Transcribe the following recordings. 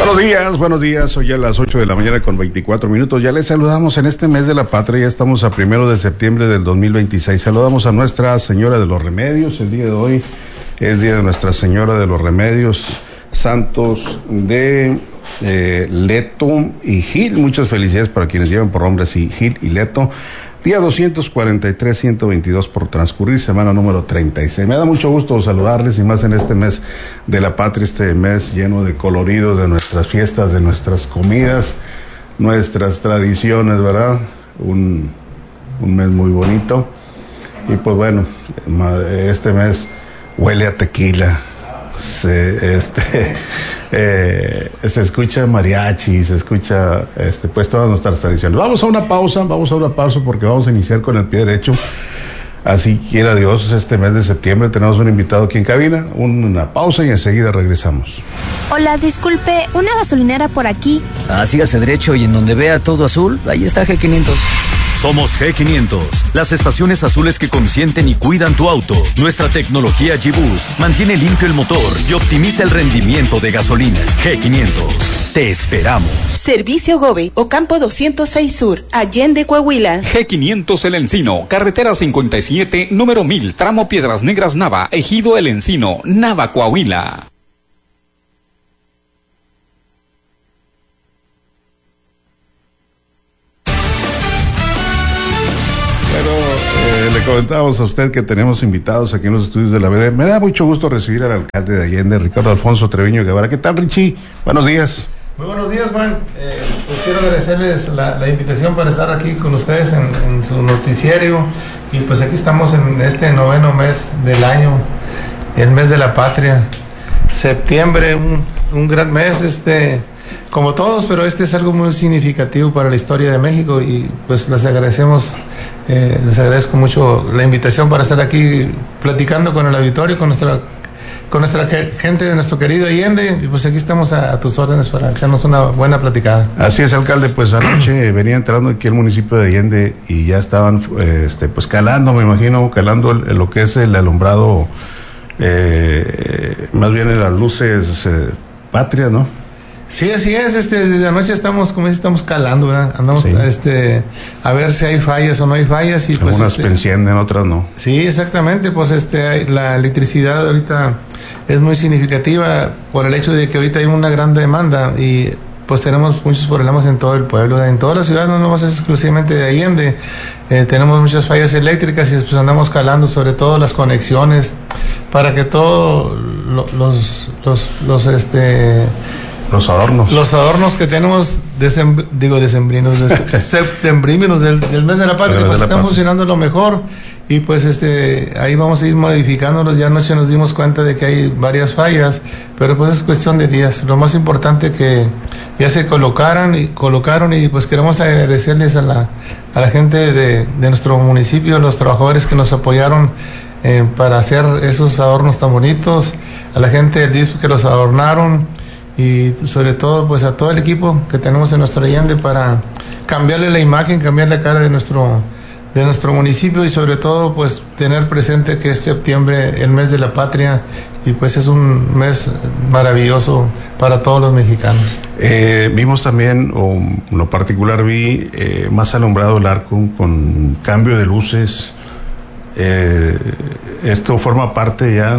Buenos días, hoy a las 8 de la mañana con 24 minutos. Ya les saludamos en este mes de la patria, ya estamos a 1 de septiembre del 2026. Saludamos a Nuestra Señora de los Remedios. El día de hoy es día de Nuestra Señora de los Remedios, santos de Leto y Gil. Muchas felicidades para quienes llevan por nombre así, Gil y Leto. Día 243, 122 por transcurrir, semana número 36. Me da mucho gusto saludarles y más en este mes de la patria, este mes lleno de colorido, de nuestras fiestas, de nuestras comidas, nuestras tradiciones, ¿verdad? Un mes muy bonito. Y pues bueno, este mes huele a tequila. Se escucha mariachi, se escucha pues todas nuestras tradiciones. Vamos a una pausa porque vamos a iniciar con el pie derecho. Así quiera Dios, este mes de septiembre tenemos un invitado aquí en cabina. Una pausa y enseguida regresamos. Hola, disculpe, ¿una gasolinera por aquí? Sígase derecho y en donde vea todo azul, ahí está G500. Somos G500, las estaciones azules que consienten y cuidan tu auto. Nuestra tecnología G-Boost mantiene limpio el motor y optimiza el rendimiento de gasolina. G500, te esperamos. Servicio Gobe, Ocampo 206 Sur, Allende, Coahuila. G500 El Encino, carretera 57, número 1000, tramo Piedras Negras Nava, Ejido El Encino, Nava, Coahuila. Le comentábamos a usted que tenemos invitados aquí en los estudios de la BD. Me da mucho gusto recibir al alcalde de Allende, Ricardo Alfonso Treviño Guevara. ¿Qué tal, Richie? Buenos días. Muy buenos días, Juan. Pues quiero agradecerles la invitación para estar aquí con ustedes en su noticiario. Y pues aquí estamos en este 9º mes del año, el mes de la patria. Septiembre, un gran mes, como todos, pero este es algo muy significativo para la historia de México y pues les agradezco mucho la invitación para estar aquí platicando con el auditorio, con nuestra gente de nuestro querido Allende, y pues aquí estamos a tus órdenes para echarnos una buena platicada. Así es, alcalde, pues anoche venía entrando aquí al municipio de Allende y ya estaban pues calando, me imagino, lo que es el alumbrado, más bien en las luces patrias, ¿no? Sí, así es, desde anoche estamos calando, ¿verdad? Andamos, sí, a ver si hay fallas o no hay fallas y pues algunas encienden, otras no. Sí, exactamente, pues la electricidad ahorita es muy significativa por el hecho de que ahorita hay una gran demanda y pues tenemos muchos problemas en todo el pueblo, en toda la ciudad, no nomás es exclusivamente de Allende, tenemos muchas fallas eléctricas y pues andamos calando sobre todo las conexiones para que todos los adornos que tenemos decembrinos, septembrinos del mes de la patria, pues están funcionando lo mejor y pues ahí vamos a ir modificándolos. Ya anoche nos dimos cuenta de que hay varias fallas, pero pues es cuestión de días. Lo más importante que ya se colocaron y pues queremos agradecerles a la gente de nuestro municipio, los trabajadores que nos apoyaron para hacer esos adornos tan bonitos, a la gente del DIF que los adornaron, y sobre todo pues a todo el equipo que tenemos en nuestro Allende para cambiarle la imagen, cambiar la cara de nuestro municipio y sobre todo pues tener presente que es septiembre, el mes de la patria, y pues es un mes maravilloso para todos los mexicanos. Vimos también, o en lo particular vi más alumbrado el arco con cambio de luces. Esto forma parte ya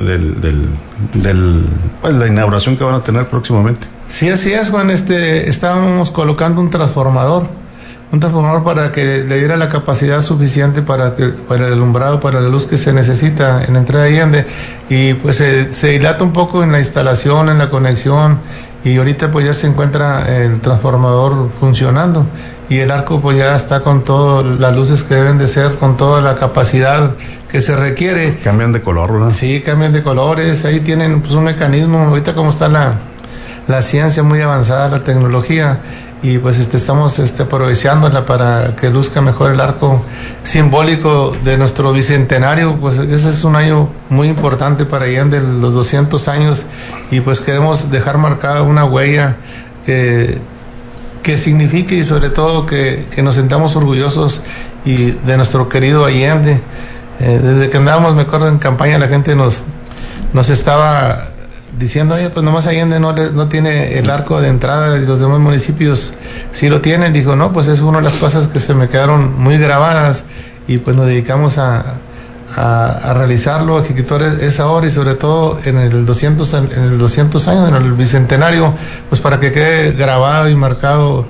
pues, la inauguración que van a tener próximamente. Sí, así es, Juan. Estábamos colocando un transformador para que le diera la capacidad suficiente para el alumbrado, para la luz que se necesita en la entrada de Allende, y pues se dilata un poco en la instalación, en la conexión, y ahorita pues ya se encuentra el transformador funcionando y el arco pues ya está con todas las luces que deben de ser, con toda la capacidad que se requiere. Cambian de color, ¿verdad? Sí, cambian de colores, ahí tienen pues un mecanismo, ahorita como está la ciencia muy avanzada, la tecnología, y pues estamos aprovechándola para que luzca mejor el arco simbólico de nuestro bicentenario. Pues ese es un año muy importante para Allende, los 200 años, y pues queremos dejar marcada una huella que signifique y sobre todo que nos sintamos orgullosos y de nuestro querido Allende. Desde que andábamos, me acuerdo, en campaña, la gente nos estaba diciendo, oye, pues nomás Allende no tiene el arco de entrada y los demás municipios sí lo tienen. Dijo, no, pues es una de las cosas que se me quedaron muy grabadas y pues nos dedicamos a realizarlo, a ejecutar esa obra y sobre todo en el 200 años, en el bicentenario, pues para que quede grabado y marcado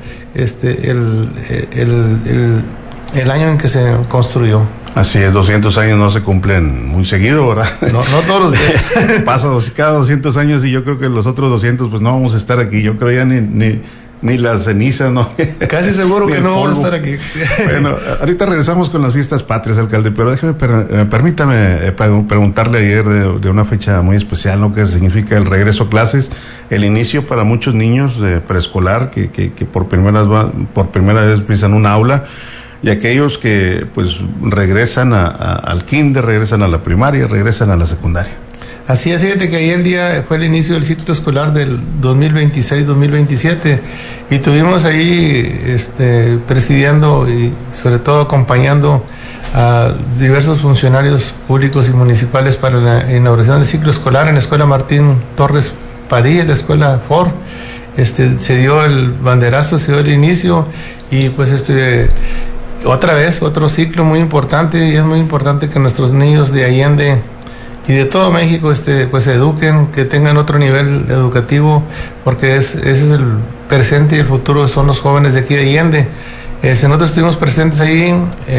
el año en que se construyó. Así es, 200 años no se cumplen muy seguido, ¿verdad? No todos los días. Pasa cada 200 años y yo creo que los otros 200 pues no vamos a estar aquí. Yo creo ya ni las cenizas, ¿no? Casi seguro que no vamos a estar aquí. Bueno, ahorita regresamos con las fiestas patrias, alcalde, pero permítame preguntarle ayer de una fecha muy especial, ¿no? Que significa el regreso a clases, el inicio para muchos niños de preescolar que por primera vez pisan un aula, y aquellos que pues regresan al kinder, regresan a la primaria, regresan a la secundaria. Así es, fíjate que ayer día fue el inicio del ciclo escolar del 2026-2027 y tuvimos ahí presidiendo y sobre todo acompañando a diversos funcionarios públicos y municipales para la inauguración del ciclo escolar en la Escuela Martín Torres Padilla, la Escuela Ford. Se dio el banderazo, se dio el inicio y pues otra vez otro ciclo muy importante, y es muy importante que nuestros niños de Allende y de todo México pues se eduquen, que tengan otro nivel educativo, porque ese es el presente y el futuro, son los jóvenes de aquí de Allende. Nosotros estuvimos presentes ahí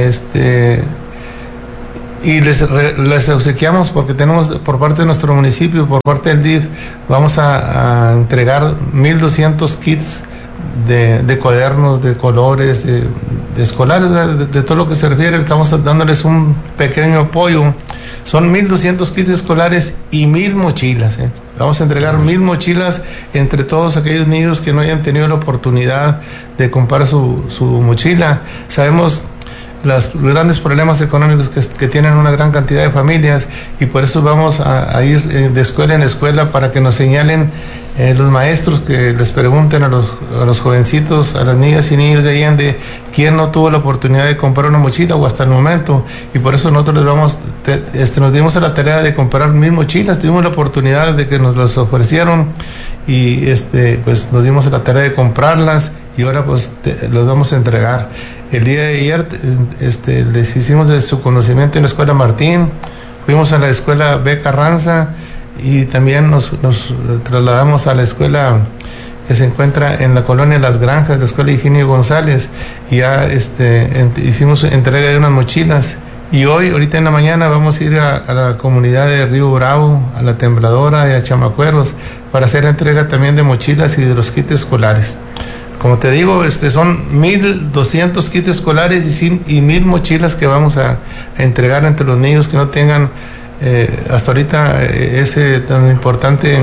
y les obsequiamos, porque tenemos por parte de nuestro municipio, por parte del DIF, vamos a entregar 1,200 kits de cuadernos, de colores, de escolares, de todo lo que se refiere. Estamos dándoles un pequeño apoyo. Son 1,200 kits escolares y 1,000 mochilas. Vamos a entregar 1,000 mochilas entre todos aquellos niños que no hayan tenido la oportunidad de comprar su mochila. Sabemos los grandes problemas económicos que tienen una gran cantidad de familias, y por eso vamos a ir de escuela en escuela para que nos señalen los maestros, que les pregunten a los jovencitos, a las niñas y niños de Allende, quién no tuvo la oportunidad de comprar una mochila o hasta el momento, y por eso nosotros nos dimos a la tarea de comprar 1,000 mochilas. Tuvimos la oportunidad de que nos las ofrecieron y pues nos dimos a la tarea de comprarlas y ahora pues los vamos a entregar. El día de ayer les hicimos de su conocimiento en la Escuela Martín, fuimos a la Escuela B. Carranza y también nos trasladamos a la escuela que se encuentra en la colonia Las Granjas, la Escuela Higinio González, y ya hicimos entrega de unas mochilas. Y ahorita en la mañana vamos a ir a la comunidad de Río Bravo, a La Tembladora y a Chamacueros para hacer entrega también de mochilas y de los kits escolares. Como te digo, son 1,200 kits escolares y 1,000 mochilas que vamos a entregar entre los niños que no tengan hasta ahorita ese tan importante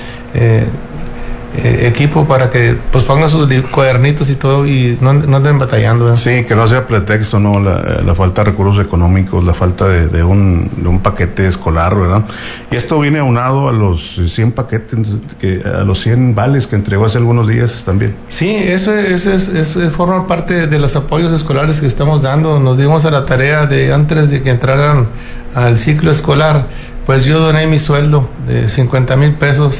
equipo, para que pues pongan sus cuadernitos y todo y no anden batallando, ¿eh? Sí, que no sea pretexto, ¿no? La falta de recursos económicos, la falta de un paquete escolar, ¿verdad? Y esto viene aunado a los 100 paquetes, a los 100 vales que entregó hace algunos días también. Sí, eso forma parte de los apoyos escolares que estamos dando. Nos dimos a la tarea de, antes de que entraran al ciclo escolar, pues yo doné mi sueldo de 50,000 pesos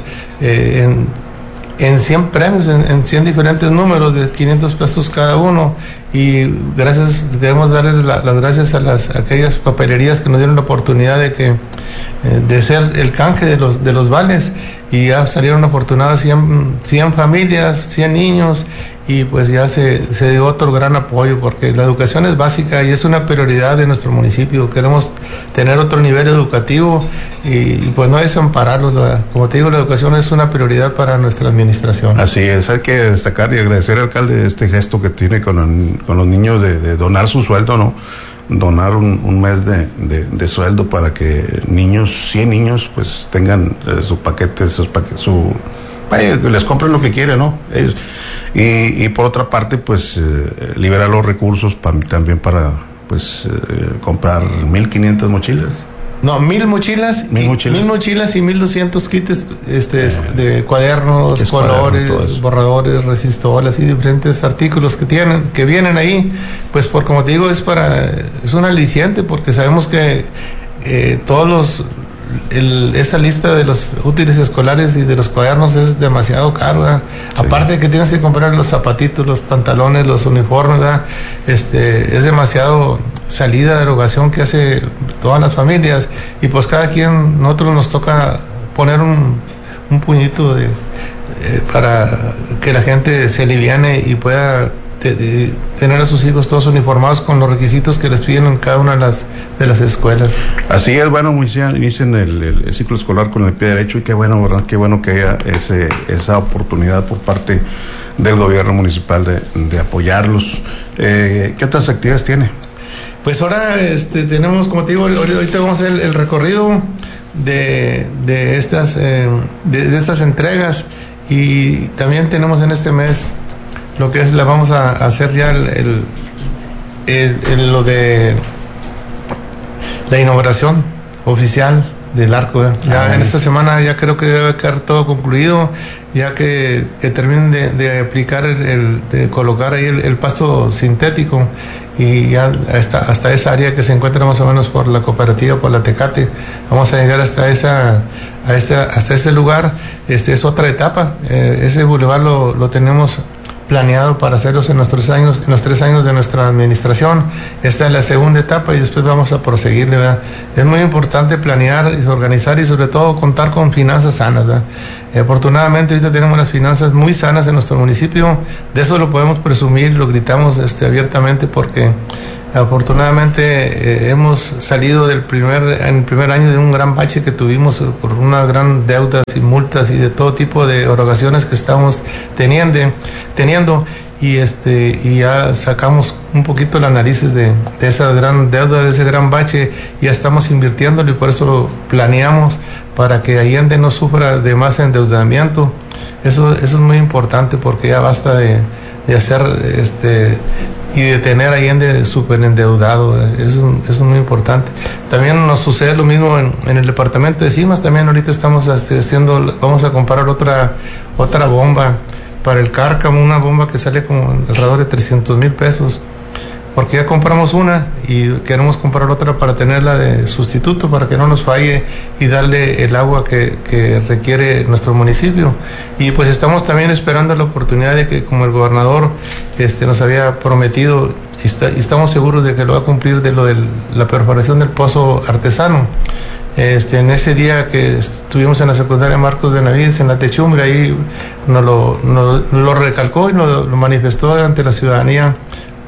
en 100 premios, en 100 diferentes números de 500 pesos cada uno, y debemos darle las gracias a aquellas papelerías que nos dieron la oportunidad de ser el canje de los vales, y ya salieron afortunadas 100 familias, 100 niños, y pues ya se dio otro gran apoyo, porque la educación es básica y es una prioridad de nuestro municipio. Queremos tener otro nivel educativo y pues no desampararlos. Como te digo, la educación es una prioridad para nuestra administración. Así es, hay que destacar y agradecer al alcalde este gesto que tiene con los niños de donar su sueldo, ¿no? Donar un mes de sueldo para que 100 niños pues tengan su paquete, les compren lo que quieren, ¿no? Ellos. Y por otra parte, pues liberar los recursos también para pues comprar 1,500 mochilas. No, 1,000 mochilas. 1,000 mochilas y 1,200 kits de cuadernos, colores, borradores, resistoras y diferentes artículos que vienen ahí. Pues como te digo, es un aliciente, porque sabemos que todos esa lista de los útiles escolares y de los cuadernos es demasiado caro, ¿verdad? Sí. Aparte de que tienes que comprar los zapatitos, los pantalones, los uniformes, ¿verdad? Es demasiado salida de erogación que hace todas las familias, y pues cada quien, nosotros nos toca poner un puñito para que la gente se aliviane y pueda tener a sus hijos todos uniformados con los requisitos que les piden en cada una de las escuelas. Así es, bueno, inician el ciclo escolar con el pie derecho, y qué bueno, ¿verdad? Qué bueno que haya esa oportunidad por parte del gobierno municipal de apoyarlos. ¿Qué otras actividades tiene? Pues ahora tenemos, como te digo, ahorita vamos a hacer el recorrido de estas entregas, y también tenemos en este mes lo que es, la vamos a hacer ya lo de la inauguración oficial del arco, ¿eh? Ya en esta semana ya creo que debe quedar todo concluido, ya que terminen de aplicar de colocar ahí el pasto sintético, y ya hasta esa área que se encuentra más o menos por la cooperativa, por la Tecate, vamos a llegar hasta ese lugar. Es otra etapa. Ese bulevar lo tenemos planeado para hacerlos en los 3 años de nuestra administración. Esta es la segunda etapa, y después vamos a proseguirle, ¿verdad? Es muy importante planear y organizar, y sobre todo contar con finanzas sanas, ¿verdad? Afortunadamente ahorita tenemos las finanzas muy sanas en nuestro municipio. De eso lo podemos presumir, lo gritamos abiertamente, porque afortunadamente hemos salido en el primer año de un gran bache que tuvimos por una gran deudas y multas y de todo tipo de erogaciones que estamos teniendo, y ya sacamos un poquito las narices de esa gran deuda, de ese gran bache, y ya estamos invirtiéndolo, y por eso lo planeamos para que Allende no sufra de más endeudamiento. Eso es muy importante, porque ya basta de hacer y de tener Allende súper endeudado. Eso es muy importante. También nos sucede lo mismo en el departamento de Cimas. También ahorita estamos vamos a comprar otra bomba para el Cárcamo, una bomba que sale como alrededor de 300,000 pesos, porque ya compramos una y queremos comprar otra para tenerla de sustituto, para que no nos falle y darle el agua que requiere nuestro municipio. Y pues estamos también esperando la oportunidad de que, como el gobernador nos había prometido, y estamos seguros de que lo va a cumplir, de lo de la perforación del pozo artesano. En ese día que estuvimos en la secundaria Marcos de Navides, en la techumbre, ahí nos lo recalcó y nos lo manifestó ante la ciudadanía,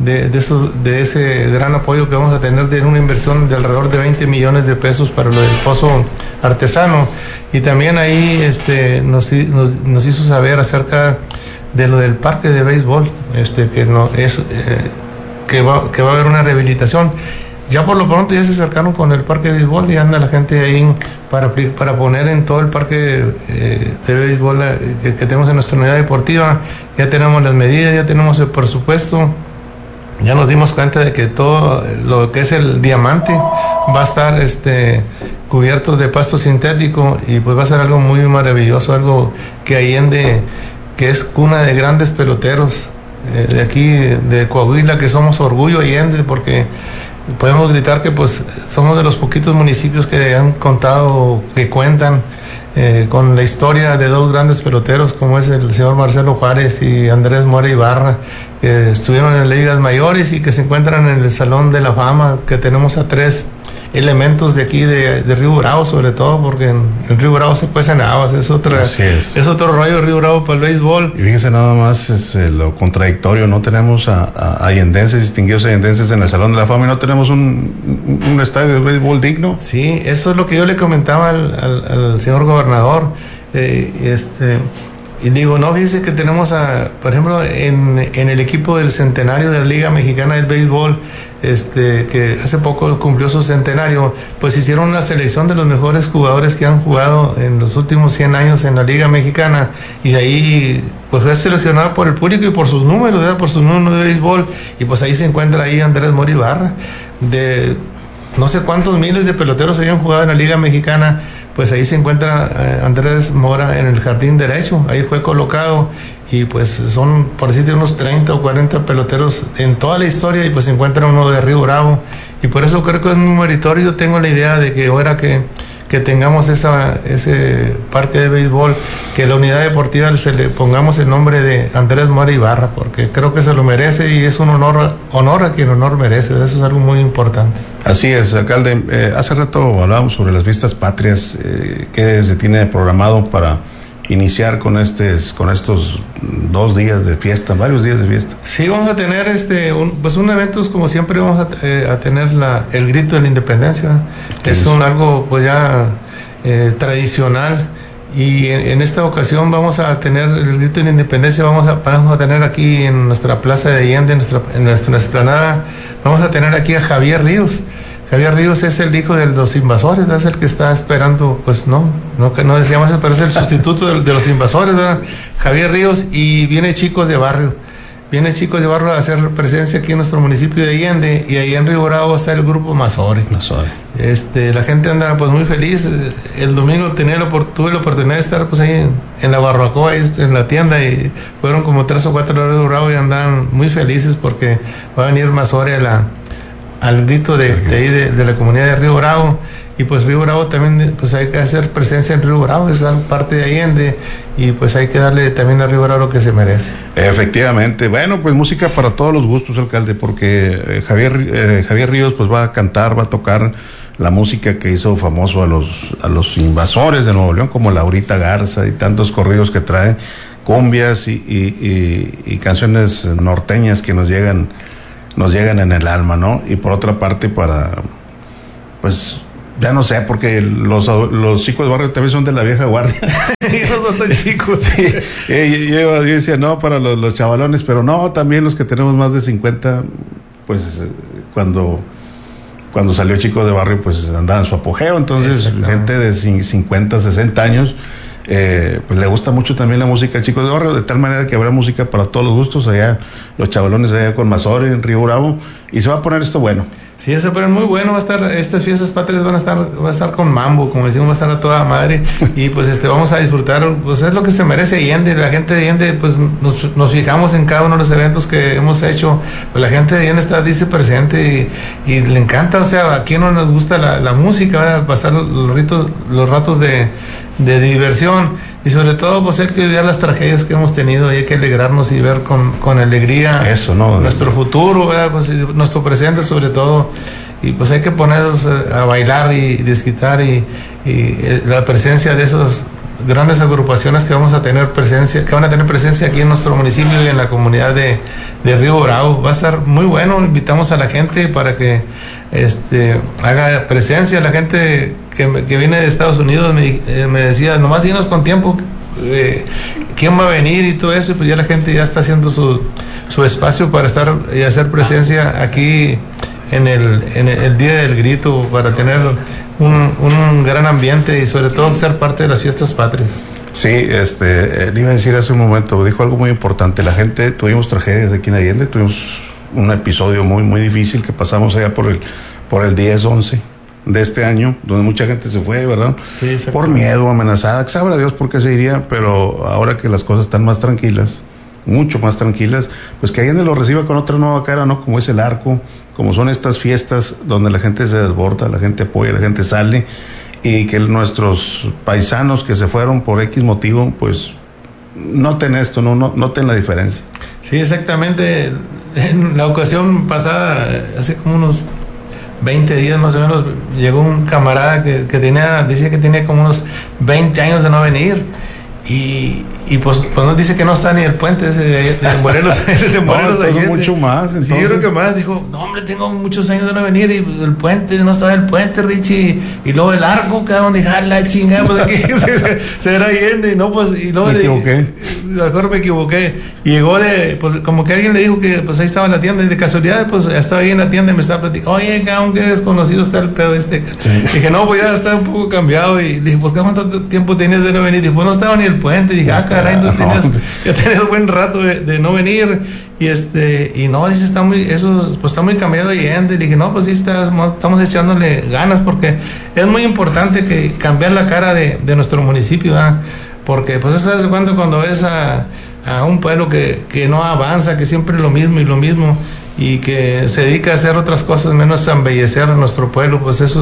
de ese gran apoyo que vamos a tener, de una inversión de alrededor de 20 millones de pesos para lo del pozo artesano. Y también ahí nos hizo saber acerca de lo del parque de béisbol, que va a haber una rehabilitación. Ya por lo pronto ya se acercaron con el parque de béisbol, y anda la gente ahí para poner en todo el parque de béisbol que tenemos en nuestra unidad deportiva. Ya tenemos las medidas, ya tenemos el presupuesto. Ya nos dimos cuenta de que todo lo que es el diamante va a estar cubierto de pasto sintético, y pues va a ser algo muy maravilloso, algo que Allende, que es cuna de grandes peloteros de aquí, de Coahuila, que somos orgullo Allende, porque podemos gritar que pues somos de los poquitos municipios que han contado, que cuentan con la historia de 2 grandes peloteros, como es el señor Marcelo Juárez y Andrés Mora Ibarra, que estuvieron en las ligas mayores y que se encuentran en el Salón de la Fama, que tenemos a 3 elementos de aquí de Río Bravo, sobre todo porque en Río Bravo se cuecen habas, es otro rollo Río Bravo para el béisbol. Y fíjense nada más lo contradictorio, no tenemos a allendenses, distinguidos allendenses en el Salón de la Fama, y no tenemos un estadio de béisbol digno. Sí, eso es lo que yo le comentaba al señor gobernador, y digo, no, fíjese que tenemos por ejemplo, en el equipo del centenario de la Liga Mexicana del Béisbol, que hace poco cumplió su centenario, pues hicieron una selección de los mejores jugadores que han jugado en los últimos 100 años en la Liga Mexicana, y de ahí pues fue seleccionado por el público y por sus números, ¿verdad? Por sus números de béisbol, y pues ahí se encuentra ahí Andrés Mora Ibarra, de no sé cuántos miles de peloteros habían jugado en la Liga Mexicana. Pues ahí se encuentra Andrés Mora en el jardín derecho, ahí fue colocado, y pues son, por decirte, unos 30 o 40 peloteros en toda la historia, y pues se encuentra uno de Río Bravo, y por eso creo que es muy meritorio. Yo tengo la idea de que ahora que que tengamos ese parque de béisbol, que la unidad deportiva se le pongamos el nombre de Andrés Mora Ibarra, porque creo que se lo merece y es un honor a quien honor merece. Eso es algo muy importante. Así es, alcalde. Hace rato hablábamos sobre las fiestas patrias, que se tiene programado para iniciar con estos 2 días de fiesta, varios días de fiesta. Sí, vamos a tener un evento, como siempre vamos a tener el grito de la independencia. Es algo pues ya tradicional, y en esta ocasión vamos a tener el grito de la independencia. Vamos a tener aquí en nuestra plaza de Allende, en nuestra explanada, vamos a tener aquí a Javier Ríos. Javier Ríos es el hijo de los invasores, ¿verdad? Es el que está esperando, pues no decíamos eso, pero es el sustituto de los invasores, ¿verdad? Javier Ríos, y viene chicos de barrio a hacer presencia aquí en nuestro municipio de Allende, y ahí en Río Bravo está el grupo Mazore. La gente anda pues muy feliz. El domingo tuve la oportunidad de estar pues ahí en la barbacoa, ahí en la tienda, y fueron como 3 o 4 horas de Bravo, y andaban muy felices porque va a venir Mazore al grito de la comunidad de Río Bravo. Y pues Río Bravo también, pues hay que hacer presencia en Río Bravo, es parte de Allende, y pues hay que darle también a Río Bravo lo que se merece. Efectivamente. Bueno, pues música para todos los gustos, alcalde, porque Javier Ríos pues va a cantar, va a tocar la música que hizo famoso a los invasores de Nuevo León, como Laurita Garza y tantos corridos que trae, cumbias y canciones norteñas que nos llegan en el alma, ¿no? Y por otra parte, pues ya no sé, porque los chicos de barrio también son de la vieja guardia. Y no son tan chicos. Sí. Yo decía, no, para los chavalones, pero no, también los que tenemos más de 50, pues cuando salió Chico de Barrio, pues andaba en su apogeo. Entonces, gente de 50, 60 años, pues le gusta mucho también la música de Chicos de Barrio, de tal manera que habrá música para todos los gustos allá, los chavalones allá con Mazore en Río Bravo, y se va a poner esto bueno. Sí, se pone muy bueno. Va a estar, estas fiestas patrias va a estar con mambo, como decimos, va a estar a toda madre, y pues vamos a disfrutar, pues es lo que se merece Allende. La gente de Allende, pues nos fijamos en cada uno de los eventos que hemos hecho, pues la gente de Allende dice presente, y le encanta. O sea, a quien no nos gusta la música, ¿verdad? Pasar los ratos de diversión, y sobre todo pues hay que olvidar las tragedias que hemos tenido, y hay que alegrarnos y ver con alegría eso, ¿no? Nuestro futuro, ¿verdad? Pues, nuestro presente sobre todo, y pues hay que ponernos a bailar y desquitar, y la presencia de esas grandes agrupaciones que van a tener presencia aquí en nuestro municipio y en la comunidad de Río Bravo. Va a estar muy bueno. Invitamos a la gente para que haga presencia. La gente que viene de Estados Unidos me decía, nomás dinos con tiempo quién va a venir y todo eso, y pues ya la gente ya está haciendo su espacio para estar y hacer presencia aquí en el Día del Grito, para tener un gran ambiente y sobre todo ser parte de las fiestas patrias. Sí, le iba a decir hace un momento, dijo algo muy importante. La gente, tuvimos tragedias aquí en Allende, tuvimos un episodio muy, muy difícil que pasamos allá por el 10-11 de este año, donde mucha gente se fue, ¿verdad? Sí, por miedo, amenazada, que sabe a Dios por qué se iría, pero ahora que las cosas están más tranquilas, mucho más tranquilas, pues que Allende lo reciba con otra nueva cara, ¿no? Como es el arco, como son estas fiestas donde la gente se desborda, la gente apoya, la gente sale, y que nuestros paisanos que se fueron por X motivo, pues noten esto, noten la diferencia. Sí, exactamente. En la ocasión pasada, hace como unos 20 días más o menos, llegó un camarada que decía que tenía como unos 20 años de no venir, y pues nos dice que no está ni el puente ese de Morelos, de Morelos no, mucho más, entonces. Sí, yo creo que más, dijo, no hombre, tengo muchos años de no venir, y pues, el puente, no estaba el puente, Richie, y luego el arco, cabrón, dije, la chingada, pues aquí se era Allende, y no, pues, y luego me equivoqué, y llegó pues, como que alguien le dijo que pues ahí estaba en la tienda, y de casualidad, pues estaba ahí en la tienda y me estaba platicando, oye, cabrón, qué desconocido está el pedo sí. Dije, no, pues ya está un poco cambiado, y le dije, ¿por qué cuánto tiempo tenías de no venir? Y pues no estaba ni el puente, y dije, caray, entonces ya tenías buen rato de no venir, y no, dice, está muy cambiado Allende. Y dije, no, pues sí, estamos echándole ganas, porque es muy importante que cambiar la cara de nuestro municipio, ¿verdad? Porque pues eso es cuando ves a un pueblo que no avanza, que siempre lo mismo y lo mismo, y que se dedica a hacer otras cosas menos a embellecer a nuestro pueblo, pues eso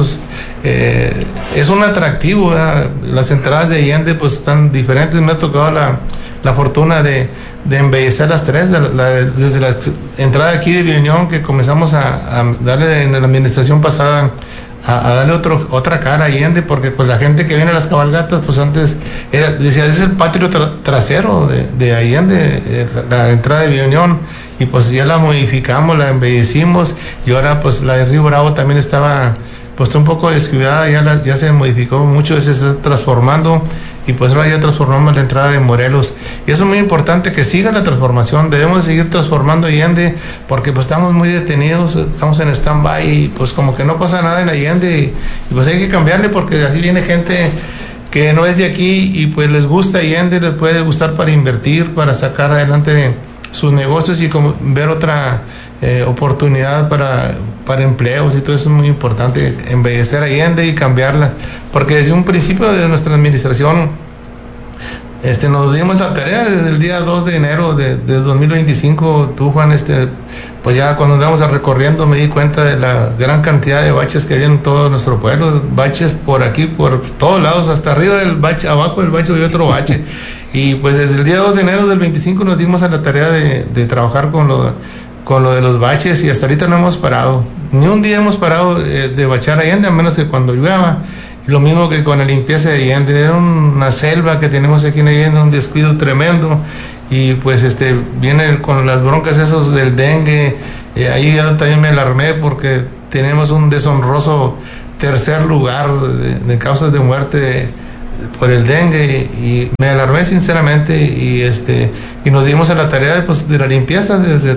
es un atractivo, ¿verdad? Las entradas de Allende pues están diferentes. Me ha tocado la fortuna de embellecer las tres, desde la entrada aquí de Villañón, que comenzamos a darle en la administración pasada, a darle otra cara a Allende, porque pues la gente que viene a las cabalgatas, pues antes decía, es el patio trasero de Allende, la entrada de Villañón, y pues ya la modificamos, la embellecimos, y ahora pues la de Río Bravo también estaba pues un poco descuidada, ya se modificó mucho, se está transformando, y pues ahora ya transformamos la entrada de Morelos, y eso es muy importante, que siga la transformación. Debemos de seguir transformando Allende, porque pues estamos muy detenidos, estamos en stand-by, y pues como que no pasa nada en Allende, y pues hay que cambiarle, porque así viene gente que no es de aquí, y pues les gusta Allende, les puede gustar para invertir, para sacar adelante sus negocios, y como ver otra oportunidad para empleos, y todo eso es muy importante, embellecer Allende y cambiarla, porque desde un principio de nuestra administración nos dimos la tarea desde el día 2 de enero de 2025. Tú, Juan, pues ya cuando andamos recorriendo me di cuenta de la gran cantidad de baches que había en todo nuestro pueblo, baches por aquí, por todos lados, hasta arriba del bache, abajo del bache había otro bache. Y pues desde el día 2 de enero del 25 nos dimos a la tarea de trabajar con lo de los baches, y hasta ahorita no hemos parado. Ni un día hemos parado de bachar Allende, a menos que cuando llueva. Lo mismo que con la limpieza de Allende. Era una selva que tenemos aquí en Allende, un descuido tremendo. Y pues viene con las broncas esos del dengue. Ahí yo también me alarmé, porque tenemos un deshonroso tercer lugar de causas de muerte por el dengue, y me alarmé sinceramente, y nos dimos a la tarea de la limpieza, desde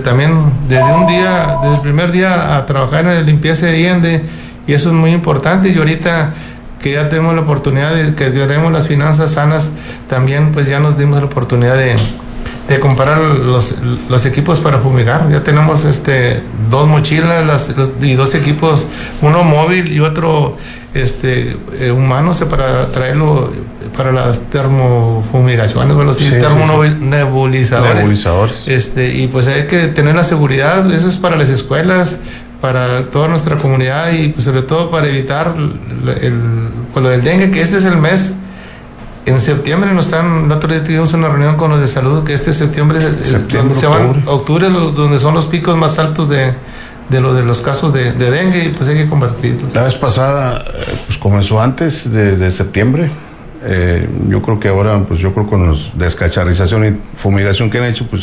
el primer día a trabajar en la limpieza de Allende, y eso es muy importante. Y ahorita que ya tenemos la oportunidad de que tenemos las finanzas sanas, también pues ya nos dimos la oportunidad de comprar los equipos para fumigar. Ya tenemos 2 mochilas y 2 equipos, uno móvil y otro humano, para traerlo para las termofumigaciones, termonebulizadores. Y pues hay que tener la seguridad. Eso es para las escuelas, para toda nuestra comunidad, y pues sobre todo para evitar lo del dengue, que este es el mes. En septiembre el otro día tuvimos una reunión con los de salud, que septiembre, octubre, donde son los picos más altos de los casos de dengue, y pues hay que convertirlos. La vez pasada pues comenzó antes de septiembre. Yo creo que ahora, pues yo creo con los descacharrización y fumigación que han hecho, pues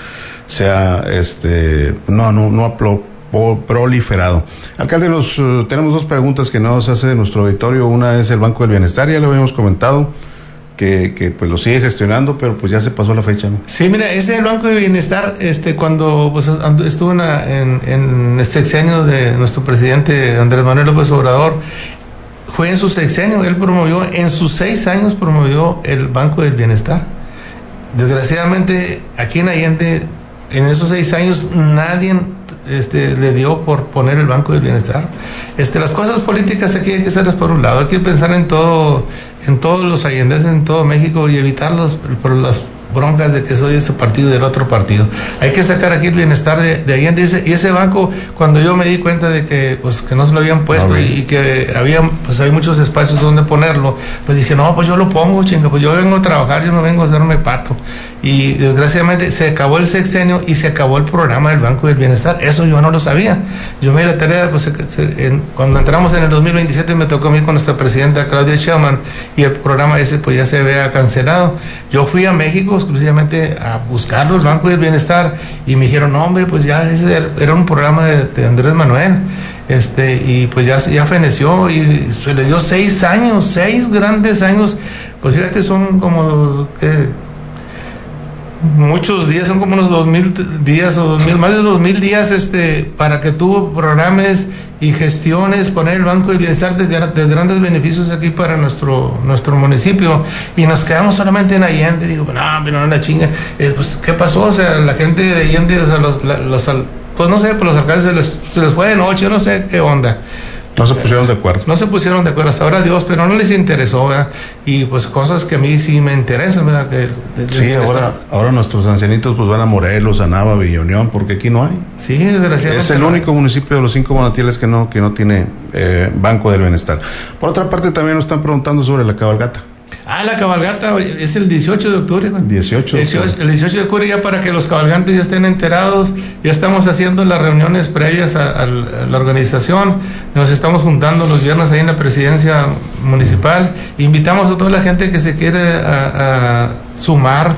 no ha proliferado. Alcalde, tenemos 2 preguntas que nos hace nuestro auditorio. Una es el Banco del Bienestar, ya lo habíamos comentado, que pues lo sigue gestionando, pero pues ya se pasó la fecha, ¿no? Sí, mira, ese del Banco de Bienestar, cuando pues estuvo en el sexenio de nuestro presidente Andrés Manuel López Obrador, fue en su sexenio, él promovió, en sus 6 años promovió el Banco del Bienestar. Desgraciadamente, aquí en Allende, en esos 6 años, nadie le dio por poner el Banco del Bienestar. Las cosas políticas aquí hay que hacerlas por un lado, hay que pensar en todos los allendenses, en todo México, y evitar las broncas de que soy de este partido y del otro partido. Hay que sacar aquí el bienestar de Allende, y ese banco, cuando yo me di cuenta de que no se lo habían puesto, y que hay muchos espacios donde ponerlo, pues dije, no, pues yo lo pongo, pues yo vengo a trabajar, yo no vengo a hacerme pato. Y desgraciadamente se acabó el sexenio y se acabó el programa del Banco del Bienestar. Eso yo no lo sabía. Yo me di la tarea, cuando entramos en el 2027 me tocó a mí con nuestra presidenta Claudia Sheinbaum, y el programa ese pues ya se había cancelado. Yo fui a México exclusivamente a buscarlo, el Banco del Bienestar, y me dijeron, no, hombre, pues ya ese era un programa de Andrés Manuel. Y pues ya feneció, y se le dio 6 años, 6 grandes años. Pues fíjate, son como muchos días, son como unos 2,000 días o más de 2,000 días para que tuvo programas y gestiones, poner el Banco de Bienestar de grandes beneficios aquí para nuestro municipio, y nos quedamos solamente en Allende. Digo, no, la chinga, pues ¿qué pasó? O sea, la gente de Allende, o sea, pues no sé, pues los alcaldes se les fue de noche, no sé qué onda, No se pusieron de acuerdo. No se pusieron de acuerdo, hasta ahora Dios, pero no les interesó, ¿verdad? Y pues cosas que a mí sí me interesan, ¿verdad? Sí, ahora nuestros ancianitos pues van a Morelos, a Nava, Villa Unión, porque aquí no hay. Sí, desgraciadamente. Es el único municipio de los 5 manantiales que no tiene Banco del Bienestar. Por otra parte, también nos están preguntando sobre la cabalgata. La cabalgata es el 18 de octubre, Juan. El 18 de octubre, ya para que los cabalgantes ya estén enterados. Ya estamos haciendo las reuniones previas a la organización. Nos estamos juntando los viernes ahí en la presidencia municipal. Invitamos a toda la gente que se quiere a sumar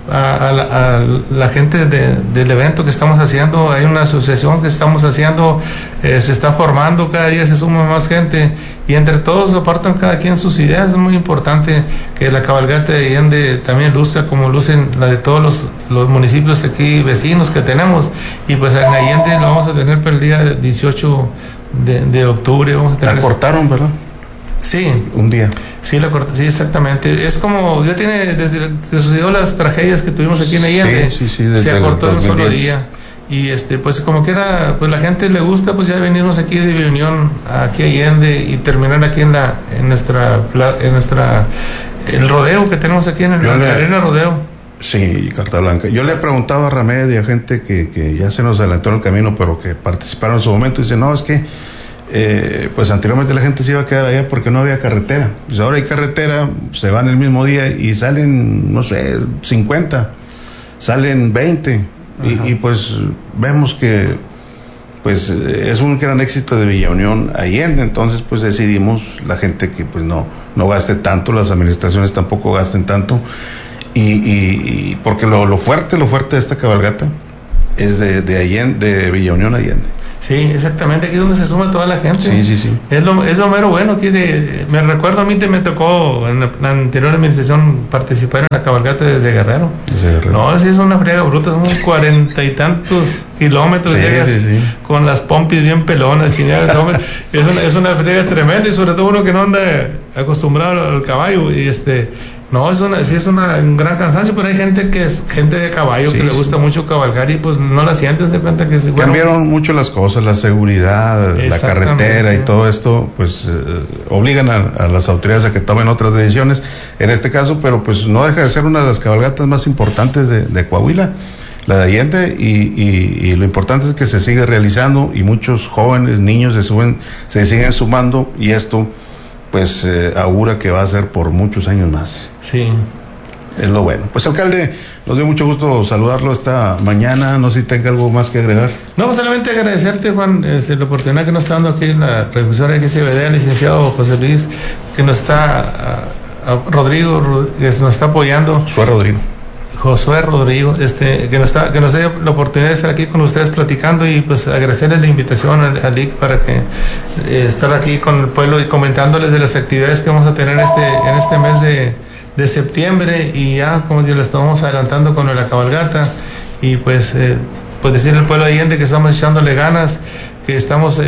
a la gente del evento que estamos haciendo. Hay una asociación que estamos haciendo, se está formando, cada día se suma más gente y entre todos aportan cada quien sus ideas. Es muy importante que la cabalgata de Allende también luzca como lucen la de todos los municipios aquí vecinos que tenemos, y pues en Allende lo vamos a tener para el día 18 de octubre. Vamos a tener la cortaron, ¿verdad? Sí. Un día. Sí, sí, exactamente. Es como, ya tiene, desde que sucedió las tragedias que tuvimos aquí en Allende, se acortó en un solo día. Y pues como que era, pues la gente le gusta pues ya venirnos aquí de reunión, aquí a Allende, y terminar aquí en nuestra el rodeo que tenemos aquí en la arena rodeo. Sí, Carta Blanca. Yo le preguntaba a Ramed y a gente que ya se nos adelantó en el camino, pero que participaron en su momento, y dice, no, es que pues anteriormente la gente se iba a quedar allá porque no había carretera. Pues ahora hay carretera, se van el mismo día y salen, no sé, 50, salen 20. Y pues vemos que pues es un gran éxito de Villa Unión Allende. Entonces pues decidimos la gente que pues no gaste tanto, las administraciones tampoco gasten tanto, y porque lo fuerte de esta cabalgata es de Allende, de Villa Unión Allende. Sí, exactamente, aquí es donde se suma toda la gente. Sí. Es lo mero bueno aquí me recuerdo, a mí me tocó en la anterior administración participar en la cabalgata desde Guerrero. No, sí, es una friega bruta, son 40 y tantos kilómetros, llegas con las pompis bien pelonas, es una friega tremenda, y sobre todo uno que no anda acostumbrado al caballo, y no, es un gran cansancio, pero hay gente que es gente de caballo, que le gusta mucho cabalgar, y pues no la sientes de cuenta que cambiaron mucho las cosas, la seguridad, la carretera y todo esto, pues obligan a las autoridades a que tomen otras decisiones en este caso, pero pues no deja de ser una de las cabalgatas más importantes de Coahuila, la de Allende, y lo importante es que se sigue realizando, y muchos jóvenes, niños se siguen sumando, y esto pues augura que va a ser por muchos años más. Sí. Es lo bueno. Pues alcalde, nos dio mucho gusto saludarlo esta mañana. No sé si tenga algo más que agregar. No, pues solamente agradecerte, Juan, la oportunidad que nos está dando aquí la profesora de XCBD, el licenciado José Luis, que nos está, Rodrigo, que nos está apoyando. Josué Rodrigo, que nos da la oportunidad de estar aquí con ustedes platicando, y pues agradecerle la invitación al IC para que estar aquí con el pueblo y comentándoles de las actividades que vamos a tener en este mes de septiembre, y ya como le estamos adelantando con la cabalgata, y pues decirle al pueblo de Allende que estamos echándole ganas, que estamos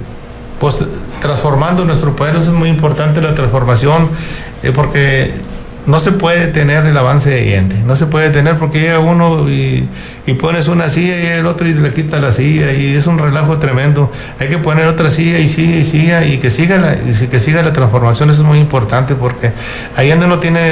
transformando nuestro pueblo. Eso es muy importante, la transformación, porque no se puede tener el avance de Allende, no se puede tener, porque llega uno y pones una silla y el otro y le quita la silla, y es un relajo tremendo. Hay que poner otra silla y siga y que siga la transformación. Eso es muy importante, porque Allende no tiene,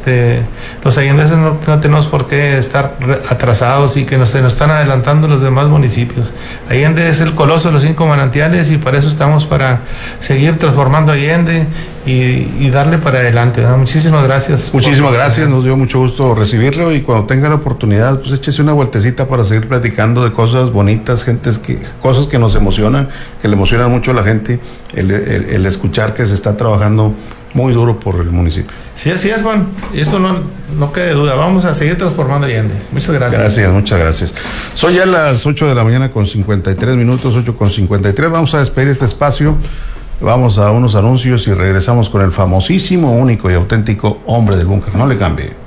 los allendeses no tenemos por qué estar atrasados y que se nos están adelantando los demás municipios. Allende es el coloso de los 5 manantiales, y para eso estamos, para seguir transformando Allende y darle para adelante, ¿no? Muchísimas gracias. Muchísimas gracias, nos dio mucho gusto recibirlo, y cuando tenga la oportunidad, pues échese una vueltecita para seguir platicando de cosas bonitas, cosas que nos emocionan, que le emocionan mucho a la gente, el escuchar que se está trabajando muy duro por el municipio. Sí, así es, Juan, eso no quede duda, vamos a seguir transformando Allende. Muchas gracias. Muchas gracias. Son ya las 8 de la mañana con 53 minutos, 8:53, vamos a despedir este espacio. Vamos a unos anuncios y regresamos con el famosísimo, único y auténtico hombre del búnker. No le cambie.